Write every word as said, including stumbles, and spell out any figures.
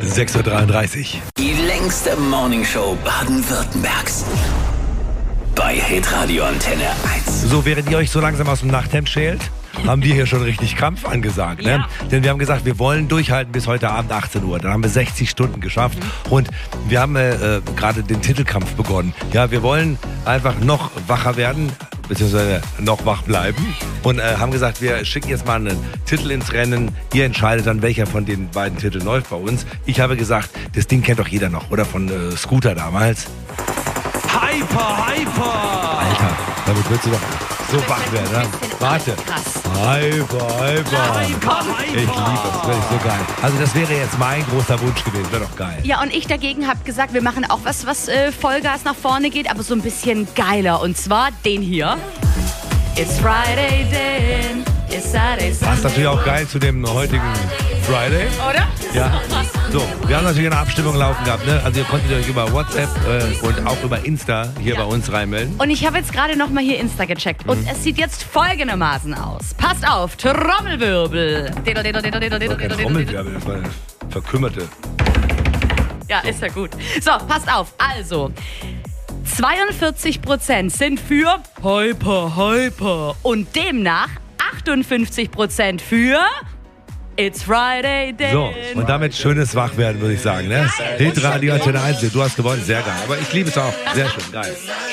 sechs Uhr dreiunddreißig. Die längste Morningshow Baden-Württembergs. Bei Hitradio Antenne eins. So, während ihr euch so langsam aus dem Nachthemd schält, haben wir hier schon richtig Kampf angesagt. Ne? Ja. Denn wir haben gesagt, wir wollen durchhalten bis heute Abend achtzehn Uhr. Dann haben wir sechzig Stunden geschafft. Mhm. Und wir haben äh, äh, gerade den Titelkampf begonnen. Ja, wir wollen einfach noch wacher werden, beziehungsweise noch wach bleiben. Und äh, haben gesagt, wir schicken jetzt mal einen Titel ins Rennen. Ihr entscheidet dann, welcher von den beiden Titeln läuft bei uns. Ich habe gesagt, das Ding kennt doch jeder noch, oder? Von äh, Scooter damals. Hyper, Hyper! Alter, damit willst du doch so wach werden, ne? Warte. Krass. Hyper, hyper. Ich liebe es, finde ich so geil. Also das wäre jetzt mein großer Wunsch gewesen, wäre doch geil. Ja, und ich dagegen habe gesagt, wir machen auch was, was äh, Vollgas nach vorne geht, aber so ein bisschen geiler. Und zwar den hier. It's Friday then, it's Saturday, Sunday. Passt natürlich auch geil zu dem heutigen Friday. Oder? Ja. So, wir haben natürlich eine Abstimmung laufen gehabt, ne? Also ihr konntet euch über WhatsApp äh, und auch über Insta hier Ja. bei uns reinmelden. Und ich habe jetzt gerade noch mal hier Insta gecheckt. Und es sieht jetzt folgendermaßen aus. Passt auf, Trommelwirbel. Diddle, diddle, diddle, diddle, diddle, Kein diddle, diddle. Trommelwirbel, das war eine verkümmerte. Ja, ist ja gut. So, passt auf. Also, zweiundvierzig Prozent sind für Hyper, Hyper. Und demnach achtundfünfzig Prozent für It's Friday Then. So, und damit schönes Wachwerden, würde ich sagen, ne? Hitradio Antenne eins, du hast gewonnen, sehr geil. Aber ich liebe es auch, sehr schön, geil.